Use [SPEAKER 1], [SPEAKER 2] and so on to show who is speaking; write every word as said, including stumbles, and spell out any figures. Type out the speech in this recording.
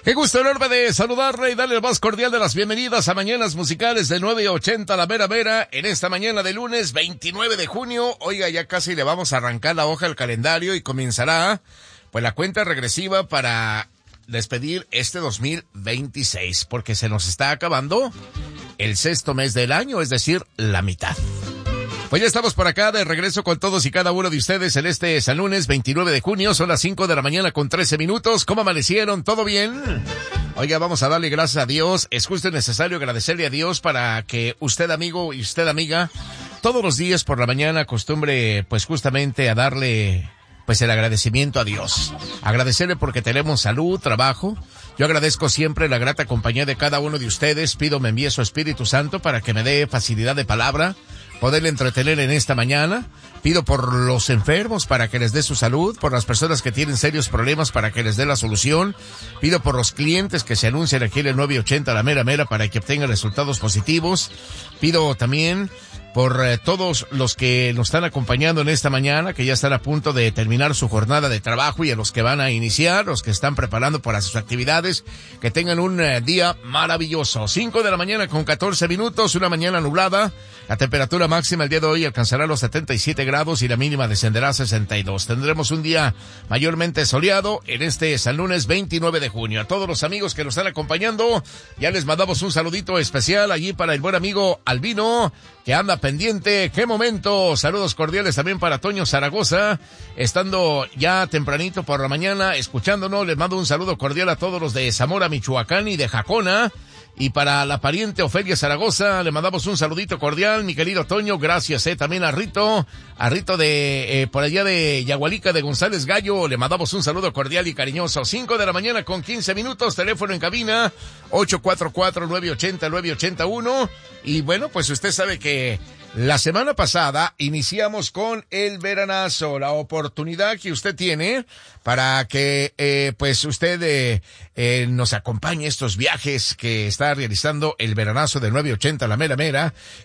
[SPEAKER 1] Qué gusto enorme de saludarle y darle el más cordial de las bienvenidas a Mañanas Musicales de nueve ochenta La Mera Mera en esta mañana de lunes veintinueve de junio. Oiga, ya casi le vamos a arrancar la hoja al calendario y comenzará pues la cuenta regresiva para despedir este dos mil veintiséis, porque se nos está acabando el sexto mes del año, es decir, la mitad. Pues ya estamos por acá de regreso con todos y cada uno de ustedes en este San Lunes veintinueve de junio, son las cinco de la mañana con trece minutos. ¿Cómo amanecieron? ¿Todo bien? Oiga, vamos a darle gracias a Dios. Es justo y necesario agradecerle a Dios para que usted, amigo, y usted, amiga, todos los días por la mañana acostumbre pues justamente a darle pues el agradecimiento a Dios. Agradecerle porque tenemos salud, trabajo. Yo agradezco siempre la grata compañía de cada uno de ustedes. Pido me envíe su Espíritu Santo para que me dé facilidad de palabra, poderle entretener en esta mañana. Pido por los enfermos para que les dé su salud, por las personas que tienen serios problemas para que les dé la solución. Pido por los clientes que se anuncian aquí en el nueve ochenta La Mera Mera para que obtengan resultados positivos. Pido también por eh, todos los que nos están acompañando en esta mañana, que ya están a punto de terminar su jornada de trabajo, y a los que van a iniciar, los que están preparando para sus actividades, que tengan un eh, día maravilloso. Cinco de la mañana con catorce minutos, una mañana nublada. La temperatura máxima el día de hoy alcanzará los setenta y siete grados y la mínima descenderá a sesenta y dos. Tendremos un día mayormente soleado en este San Lunes veintinueve de junio. A todos los amigos que nos están acompañando, ya les mandamos un saludito especial allí para el buen amigo Albino, que anda pendiente. ¡Qué momento! Saludos cordiales también para Toño Zaragoza, estando ya tempranito por la mañana escuchándonos. Les mando un saludo cordial a todos los de Zamora, Michoacán y de Jacona. Y para la pariente Ofelia Zaragoza, le mandamos un saludito cordial, mi querido Toño. Gracias, eh, también a Rito, a Rito de, eh, por allá de Yagualica de González Gallo, le mandamos un saludo cordial y cariñoso. Cinco de la mañana con quince minutos, teléfono en cabina, ocho cuatro cuatro, nueve ocho cero, nueve ocho uno. Y bueno, pues usted sabe que la semana pasada iniciamos con el veranazo, la oportunidad que usted tiene para que eh, pues usted eh, eh, nos acompañe estos viajes que está realizando el veranazo de nueve ochenta La Mera Mera,